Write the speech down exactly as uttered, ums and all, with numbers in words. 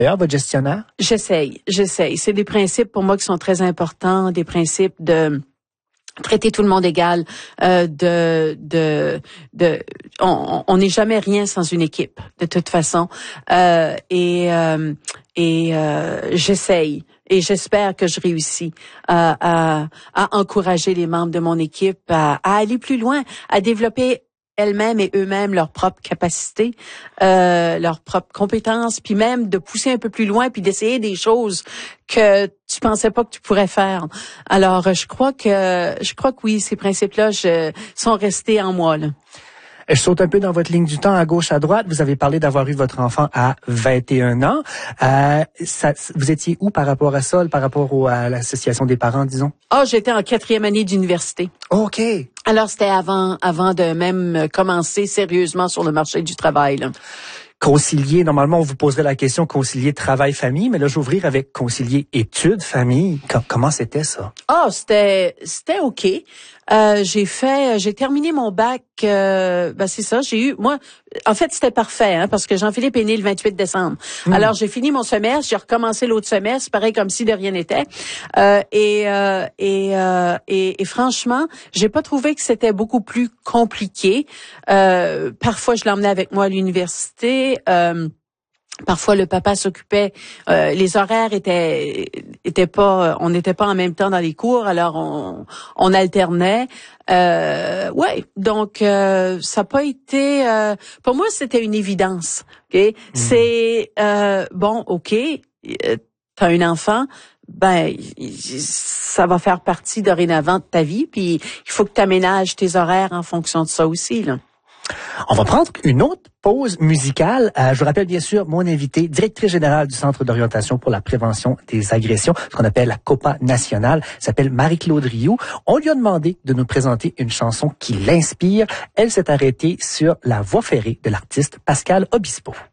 D'ailleurs, votre gestionnaire? J'essaye, j'essaye. C'est des principes pour moi qui sont très importants, des principes de traiter tout le monde égal, euh, de de de on n'est jamais rien sans une équipe de toute façon, euh, et euh, et euh, j'essaye et j'espère que je réussis à, à à encourager les membres de mon équipe à, à aller plus loin, à développer elles-mêmes et eux-mêmes leurs propres capacités, euh, leurs propres compétences, puis même de pousser un peu plus loin, puis d'essayer des choses que tu pensais pas que tu pourrais faire. Alors, je crois que je crois que oui, ces principes-là je, sont restés en moi, là. Je saute un peu dans votre ligne du temps, à gauche, à droite. Vous avez parlé d'avoir eu votre enfant à vingt et un ans. Euh, ça, vous étiez où par rapport à ça, par rapport au, à l'association des parents, disons? Ah, oh, j'étais en quatrième année d'université. OK. Alors, c'était avant, avant de même commencer sérieusement sur le marché du travail, là. Concilier, normalement, on vous poserait la question concilier travail-famille, mais là, j'ouvrir avec concilier études-famille. Comment c'était ça? Ah, oh, c'était, c'était OK. Euh, j'ai fait, j'ai terminé mon bac, euh, ben c'est ça, j'ai eu, moi, en fait, c'était parfait, hein, parce que Jean-Philippe est né le vingt-huit décembre. Mmh. Alors, j'ai fini mon semestre, j'ai recommencé l'autre semestre, pareil comme si de rien n'était. Euh, et, euh, et, euh, et, et franchement, j'ai pas trouvé que c'était beaucoup plus compliqué. Euh, parfois, je l'emmenais avec moi à l'université. Euh, Parfois, le papa s'occupait. Euh, les horaires étaient étaient pas. On n'était pas en même temps dans les cours, alors on on alternait. Euh, ouais. Donc euh, ça n'a pas été. Euh, pour moi, c'était une évidence. Ok. Mmh. C'est euh, bon. Ok. Euh, t'as un enfant. Ben, ça va faire partie dorénavant de ta vie. Puis il faut que tu aménages tes horaires en fonction de ça aussi, là. On va prendre une autre pause musicale. Euh, je vous rappelle bien sûr mon invité, directrice générale du Centre d'orientation pour la prévention des agressions, ce qu'on appelle la COPA nationale, s'appelle Marie-Claude Rioux. On lui a demandé de nous présenter une chanson qui l'inspire. Elle s'est arrêtée sur La Voie ferrée de l'artiste Pascal Obispo.